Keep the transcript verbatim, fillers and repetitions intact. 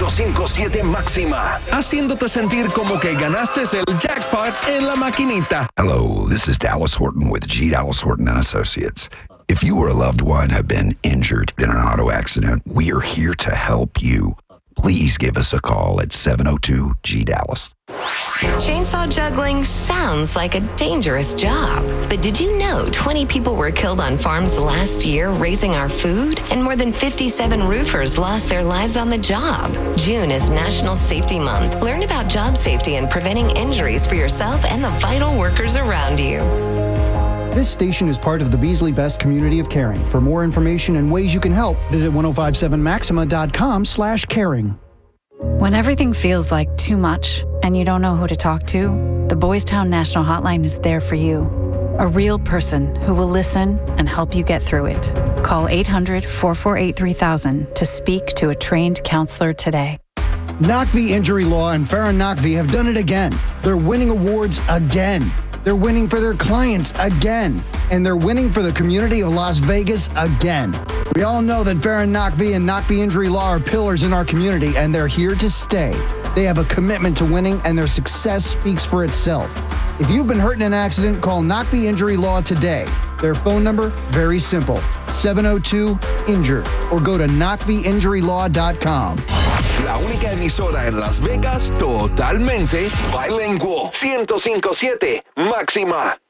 ciento cinco punto siete Máxima, haciéndote sentir como que ganaste el jackpot en la maquinita. Hello, this is Dallas Horton with G. Dallas Horton and Associates. If you or a loved one have been injured in an auto accident, we are here to help you. Please give us a call at seven oh two G Dallas. Chainsaw juggling sounds like a dangerous job. But did you know twenty people were killed on farms last year raising our food? And more than fifty-seven roofers lost their lives on the job. June is National Safety Month. Learn about job safety and preventing injuries for yourself and the vital workers around you. This station is part of the Beasley Best community of caring. For more information and ways you can help, visit ten fifty-seven maxima dot com slash caring. When everything feels like too much and you don't know who to talk to, the Boys Town National Hotline is there for you. A real person who will listen and help you get through it. Call eight hundred, four four eight, three thousand to speak to a trained counselor today. Nakvi Injury Law and Farron Nakvi have done it again. They're winning awards again. They're winning for their clients again. And they're winning for the community of Las Vegas again. We all know that Farron Nakvi and Nakvi Injury Law are pillars in our community, and they're here to stay. They have a commitment to winning, and their success speaks for itself. If you've been hurt in an accident, call Nakvi Injury Law today. Their phone number, very simple, seven oh two injured, or go to nakvi injury law dot com. La única emisora en Las Vegas totalmente bilingual. ciento cinco punto siete Máxima.